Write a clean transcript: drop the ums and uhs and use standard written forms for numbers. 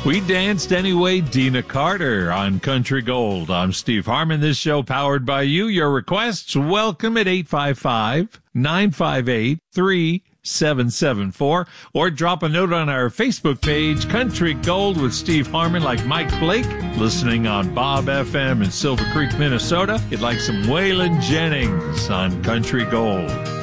We danced anyway, Dina Carter on Country Gold. I'm Steve Harmon. This show powered by you. Your requests welcome at 855-958-3774 or drop a note on our Facebook page, Country Gold with Steve Harmon, like Mike Blake, listening on Bob FM in Silver Creek, Minnesota. You'd like some Waylon Jennings on Country Gold.